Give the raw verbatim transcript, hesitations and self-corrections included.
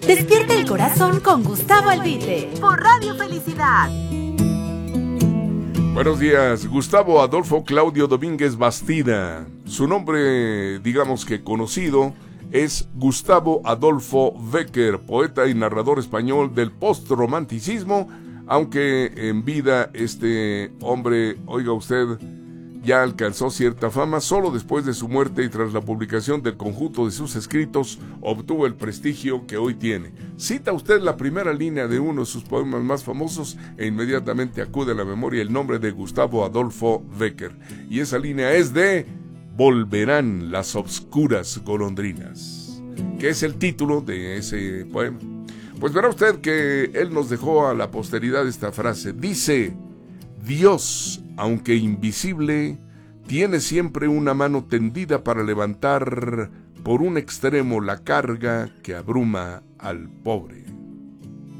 Despierta el corazón con Gustavo Albite por Radio Felicidad. Buenos días, Gustavo Adolfo Claudio Domínguez Bastida. Su nombre, digamos que conocido, es Gustavo Adolfo Bécquer, poeta y narrador español del postromanticismo, aunque en vida este hombre, oiga usted, ya alcanzó cierta fama. Solo después de su muerte y tras la publicación del conjunto de sus escritos obtuvo el prestigio que hoy tiene. Cita usted la primera línea de uno de sus poemas más famosos e inmediatamente acude a la memoria el nombre de Gustavo Adolfo Bécquer. Y esa línea es de Volverán las obscuras golondrinas, que es el título de ese poema. Pues verá usted que él nos dejó a la posteridad esta frase. Dice: Dios, aunque invisible, tiene siempre una mano tendida para levantar por un extremo la carga que abruma al pobre.